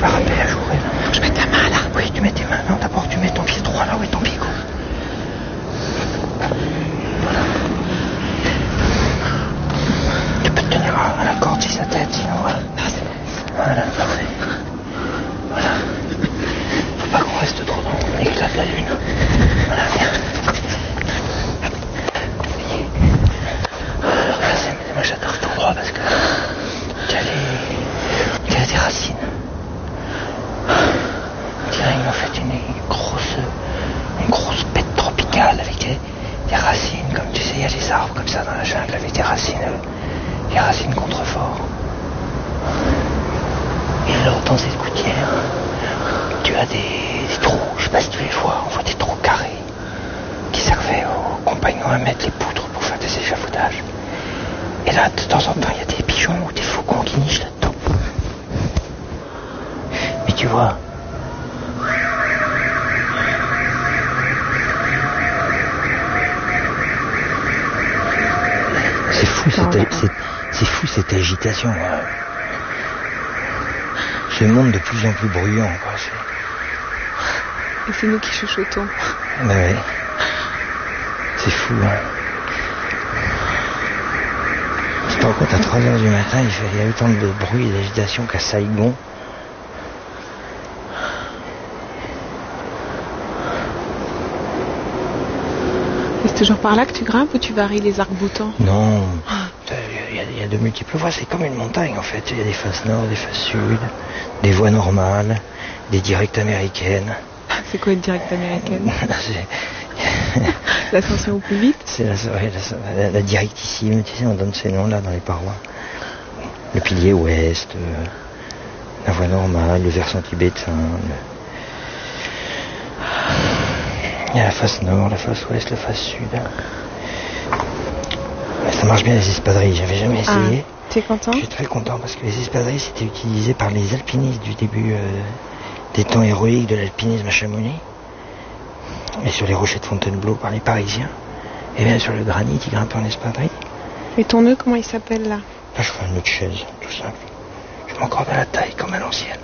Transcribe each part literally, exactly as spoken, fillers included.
pas rappeler la journée. Là. Je mets ta main là. Oui, tu mets tes mains. Non, d'abord tu mets ton pied droit là où est ton pied gauche. Voilà. Tu peux te tenir à la corde si ça t'aide, sinon voilà. Voilà, parfait. Voilà. Faut pas qu'on reste trop dans l'éclat de la lune. Voilà, bien. Voilà, c'est, moi j'adore ton endroit parce que tu as, les, tu as des racines. On dirait qu'ils ont fait une grosse, une grosse bête tropicale avec des, des racines, comme tu sais, il y a des arbres comme ça dans la jungle avec des racines, euh, des racines contreforts. Et alors dans cette gouttière, tu as des, des trous, je sais pas si tu les vois, on voit des trous carrés qui servaient aux compagnons à mettre les poutres pour faire des échafaudages. Et là, de temps en temps, il y a des pigeons ou des faucons qui nichent là-dedans. Mais tu vois, c'est fou cette, cette, c'est fou cette agitation. Ouais. Ce monde de plus en plus bruyant, quoi. C'est... Et c'est nous qui chuchotons. Ben oui. C'est fou, hein. Tu te rends compte, à trois heures du matin, il, fait, il y a autant de bruit et d'agitation qu'à Saigon. Et c'est toujours par là que tu grimpes ou tu varies les arcs-boutants? Non. Il y, a, il y a de multiples voies, c'est comme une montagne en fait. Il y a des faces nord, des faces sud, des voies normales, des directes américaines. C'est quoi une directe américaine? c'est... L'ascension au plus vite? C'est la, ouais, la, la, la directissime, tu sais, on donne ces noms là dans les parois. Le pilier ouest, euh, la voie normale, le versant tibétain. Le... Il y a la face nord, la face ouest, la face sud. Ça marche bien les espadrilles, j'avais jamais essayé. Ah, t'es content? Je suis très content parce que les espadrilles c'était utilisé par les alpinistes du début euh, des temps héroïques de l'alpinisme à Chamonix. Et sur les rochers de Fontainebleau par les Parisiens. Et bien sur le granit, ils grimpent en espadrille. Et ton nœud, comment il s'appelle là? Là, je fais un nœud de chaise, tout simple. Je m'encorde à la taille comme à l'ancienne.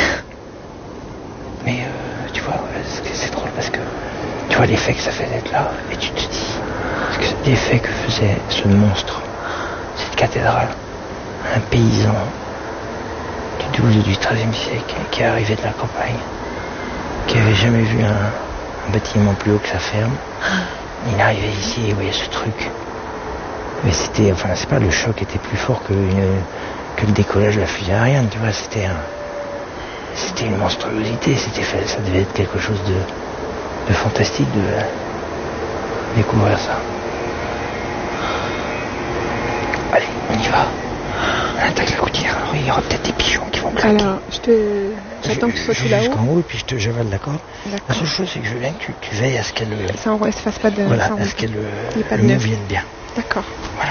Mais euh, tu vois, c'est drôle parce que tu vois l'effet que ça fait d'être là. Et tu te dis, parce que l'effet que faisait ce monstre, cette cathédrale, un paysan du douzième et du treizième siècle qui est arrivé de la campagne, qui avait jamais vu un, un bâtiment plus haut que sa ferme. Il est arrivé ici et il voyait ce truc. Mais c'était, enfin, c'est pas le choc était plus fort que, une, que le décollage de la fusée aérienne, tu vois, c'était un, c'était une monstruosité, c'était fait, ça devait être quelque chose de, de fantastique de découvrir ça. Allez, on y va. On attaque la gouttière, alors il y aura peut-être des pigeons qui vont claquer. Alors, je te... j'attends que tu sois tout là-haut. Jusqu'en haut et puis je te javale, d'accord. La seule chose, c'est que je veux bien que tu, tu veilles à ce qu'elle... Ça ne se fasse pas de... Voilà, à ce qu'elle le nœud vienne bien. D'accord. Voilà.